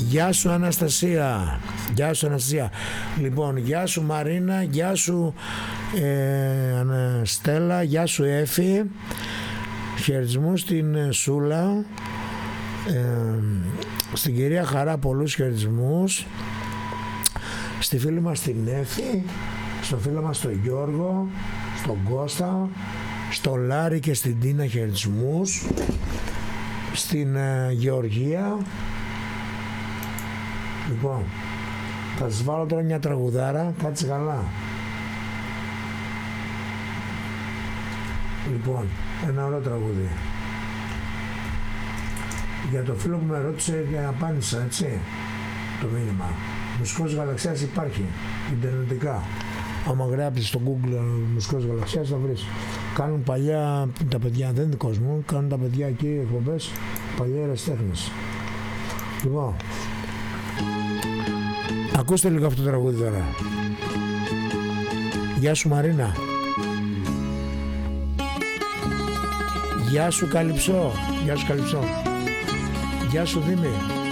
Γεια σου Αναστασία. Γεια σου Αναστασία. Λοιπόν, γεια σου Μαρίνα. Γεια σου Στέλλα. Γεια σου Έφη. Χαιρετισμούς στην Σούλα. Στην κυρία Χαρά πολλούς χαιρετισμούς. Στη φίλη μας την Έφη. Στο φίλο μας τον Γιώργο. Στον Κώστα. Στο Λάρη και στην Τίνα χαιρετισμούς. Στην Γεωργία. Λοιπόν, θα σας βάλω τώρα μια τραγουδάρα. Κάτσε καλά. Λοιπόν, ένα ωραίο τραγούδι. Για το φίλο που με ρώτησε και απάντησα, έτσι, το μήνυμα. Μουσικός Γαλαξίας υπάρχει, ιντερνετικά. Άμα γράψεις στο Google Μουσικός Γαλαξίας θα βρεις. Κάνουν παλιά τα παιδιά, δεν είναι δικός μου, κάνουν τα παιδιά εκεί εκπομπές, παλιά ερασιτέχνες. Λοιπόν, ακούστε λίγο αυτό το τραγούδι τώρα. Γεια σου Μαρίνα. Γεια σου Καλυψό. Γεια σου Καλυψό. Γεια σου Δήμη.